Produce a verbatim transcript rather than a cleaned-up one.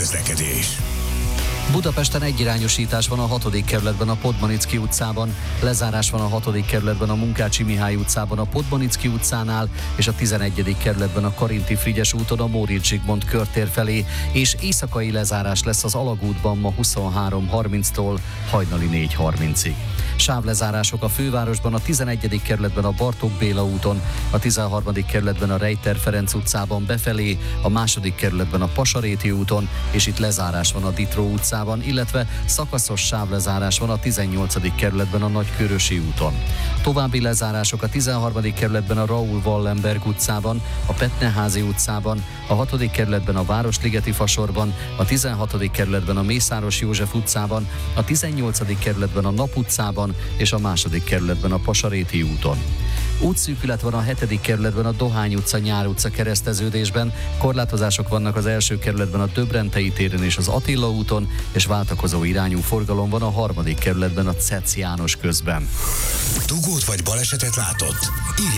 közlekedés. Budapesten egyirányosítás van a hatodik kerületben a Podmanicki utcában, lezárás van a hatodik kerületben a Munkácsi Mihály utcában a Podmanicki utcánál, és a tizenegyedik kerületben a Karinti Frigyes úton a Móricz Zsigmond körtér felé, és éjszakai lezárás lesz az Alagútban ma huszonhárom harminctól hajnali négy harmincig. Sávlezárások a fővárosban a tizenegyedik kerületben a Bartók Béla úton, a tizenharmadik kerületben a Rejter Ferenc utcában befelé, a második kerületben a Pasaréti úton, és itt lezárás van a Ditró utcában, illetve szakaszos sávlezárás van a tizennyolcadik kerületben a Nagykörösi úton. További lezárások a tizenharmadik kerületben a Raúl Wallenberg utcában, a Petneházi utcában, a hatodik kerületben a Városligeti Fasorban, a tizenhatodik kerületben a Mészáros József utcában, a tizennyolcadik kerületben a Nap utcában, és a második kerületben a Pasaréti úton. Útszűkület van a hetedik kerületben a Dohány utca, Nyár utca kereszteződésben, korlátozások vannak az első kerületben a Döbrentei téren és az Attila úton, és váltakozó irányú forgalom van a harmadik kerületben a Cec János közben. Dugót vagy balesetet látott? Írj